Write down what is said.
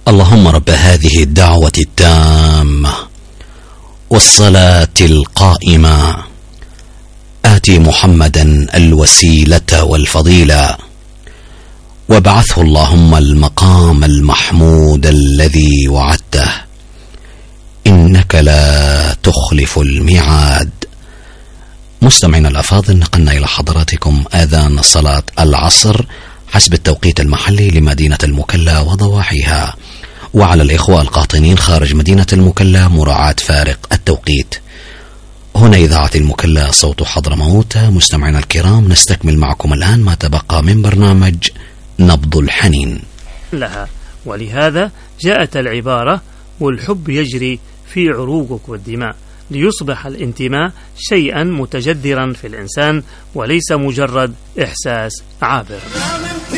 اللهم رب هذه الدعوة التامة والصلاة القائمة آتي محمدا الوسيلة والفضيلة وابعثه اللهم المقام المحمود الذي وعدته إنك لا تخلف الميعاد. مستمعينا الأفاضل، نقلنا إلى حضراتكم آذان صلاة العصر حسب التوقيت المحلي لمدينة المكلا وضواحيها، وعلى الإخوة القاطنين خارج مدينة المكلا مراعاة فارق التوقيت. هنا إذاعة المكلا صوت حضرموت. مستمعينا الكرام، نستكمل معكم الآن ما تبقى من برنامج نبض الحنين لها، ولهذا جاءت العبارة: والحب يجري في عروقك والدماء، ليصبح الانتماء شيئا متجذرا في الإنسان وليس مجرد إحساس عابر.